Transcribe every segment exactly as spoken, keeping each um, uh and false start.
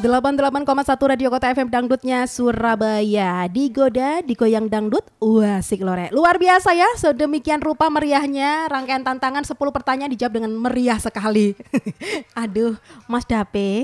delapan puluh delapan koma satu Radio Kota F M Dangdutnya Surabaya. Digoda, digoyang dangdut, wah asik lore. Luar biasa ya, sedemikian rupa meriahnya. Rangkaian tantangan sepuluh pertanyaan dijawab dengan meriah sekali. Aduh, Mas Dape.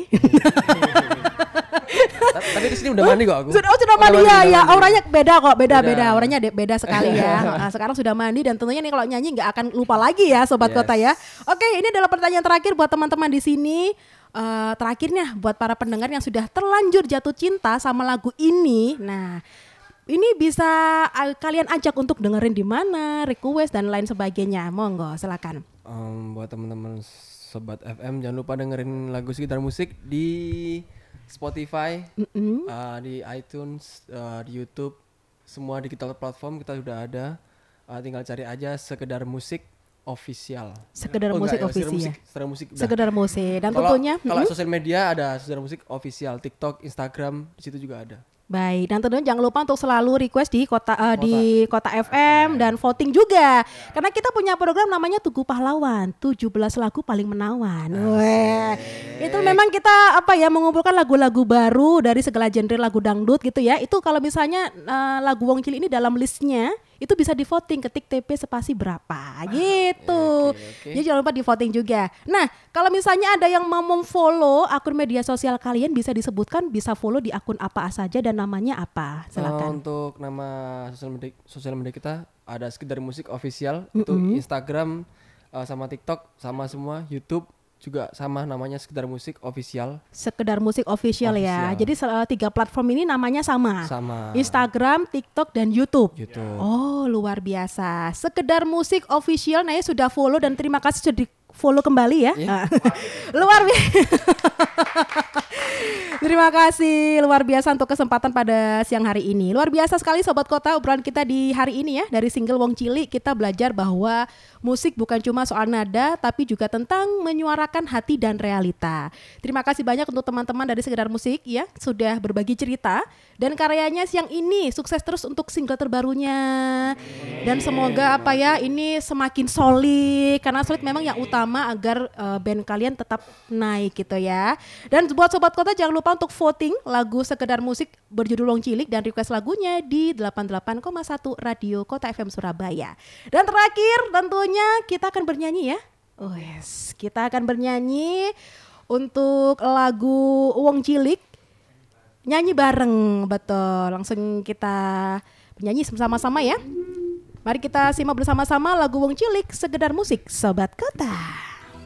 Tapi di sini udah mandi kok aku. Sudah, oh, sudah mandi ya, ya. Auranya beda kok, beda, beda. Auranya de- beda sekali ya. Nah, sekarang sudah mandi dan tentunya nih kalau nyanyi nggak akan lupa lagi ya, Sobat yes. Kota ya. Oke, ini adalah pertanyaan terakhir buat teman-teman di sini. Uh, terakhirnya buat para pendengar yang sudah terlanjur jatuh cinta sama lagu ini. Nah, ini bisa uh, kalian ajak untuk dengerin di mana, request dan lain sebagainya. Monggo, silakan. Um, buat teman-teman Sobat F M jangan lupa dengerin lagu sekitar musik di Spotify, mm-hmm. uh, di iTunes, uh, di YouTube, semua digital platform kita sudah ada. Uh, tinggal cari aja sekedar musik official. Sekedar oh, musik official. Sekedar musik, sekedar musik. Sekedar musik. Dan kalo, tentunya kalau hmm? sosial media ada sekedar musik official, TikTok, Instagram, di situ juga ada. Baik, dan tentunya jangan lupa untuk selalu request di kota, uh, kota. di Kota F M dan voting juga. Ya. Karena kita punya program namanya Tugu Pahlawan, tujuh belas lagu paling menawan. Weh. Itu memang kita apa ya mengumpulkan lagu-lagu baru dari segala genre lagu dangdut gitu ya. Itu kalau misalnya uh, lagu Wong Cilik ini dalam listnya itu bisa di voting, ketik T P spasi berapa gitu. Okay, okay. Jadi jangan lupa di voting juga. Nah, kalau misalnya ada yang mau memfollow akun media sosial kalian bisa disebutkan, bisa follow di akun apa saja dan namanya apa? Silakan. Uh, untuk nama sosial media sosial media kita ada sekedar musik official, mm-hmm. itu Instagram uh, sama TikTok sama semua, YouTube juga sama namanya sekedar musik official. Sekedar musik official, official. Ya. Jadi uh, tiga platform ini namanya sama. Sama. Instagram, TikTok dan YouTube. YouTube. Oh, luar biasa. Sekedar musik official. Nah, ya sudah follow dan terima kasih sudah di follow kembali ya. Yeah. Luar biasa. Terima kasih luar biasa untuk kesempatan pada siang hari ini. Luar biasa sekali Sobat Kota obrolan kita di hari ini ya. Dari single Wong Cilik kita belajar bahwa musik bukan cuma soal nada tapi juga tentang menyuarakan hati dan realita. Terima kasih banyak untuk teman-teman dari Sekedar Musik ya sudah berbagi cerita dan karyanya siang ini sukses terus untuk single terbarunya. Dan semoga apa ya ini semakin solid karena solid memang yang utama agar uh, band kalian tetap naik gitu ya. Dan buat Sobat Kota jangan lupa untuk voting lagu Sekedar Musik berjudul Wong Cilik dan request lagunya di delapan puluh delapan koma satu Radio Kota F M Surabaya. Dan terakhir tentunya kita akan bernyanyi ya. Oh yes, kita akan bernyanyi untuk lagu Wong Cilik. Nyanyi bareng, betul. Langsung kita bernyanyi sama-sama ya. Mari kita simak bersama-sama lagu Wong Cilik Sekedar Musik Sobat Kota.